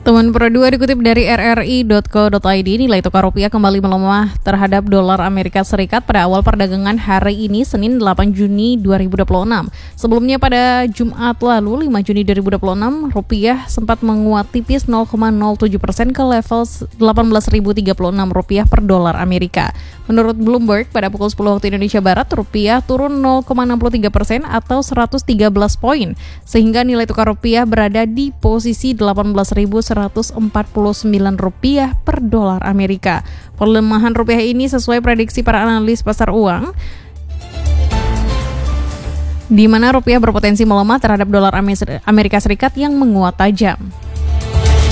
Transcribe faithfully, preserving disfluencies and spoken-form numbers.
Teman Pro dua dikutip dari r r i dot co dot i d, nilai tukar rupiah kembali melemah terhadap dolar Amerika Serikat pada awal perdagangan hari ini Senin delapan Juni dua ribu dua puluh enam. Sebelumnya pada Jumat lalu lima Juni dua ribu dua puluh enam, rupiah sempat menguat tipis nol koma nol tujuh persen ke level delapan belas ribu tiga puluh enam rupiah per dolar Amerika. Menurut Bloomberg, pada pukul sepuluh waktu Indonesia Barat, rupiah turun nol koma enam tiga persen atau seratus tiga belas poin, sehingga nilai tukar rupiah berada di posisi delapan belas ribu seratus empat puluh sembilan rupiah per dolar Amerika. Pelemahan rupiah ini sesuai prediksi para analis pasar uang, di mana rupiah berpotensi melemah terhadap dolar Amerika Serikat yang menguat tajam.